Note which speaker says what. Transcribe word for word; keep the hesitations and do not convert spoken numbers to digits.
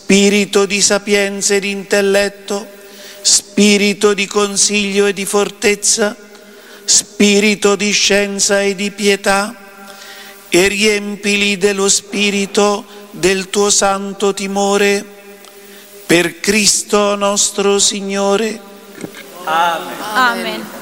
Speaker 1: spirito di sapienza e di intelletto, spirito di consiglio e di fortezza, spirito di scienza e di pietà, e riempili dello spirito del tuo santo timore, per Cristo nostro Signore.
Speaker 2: Amen.
Speaker 3: Amen.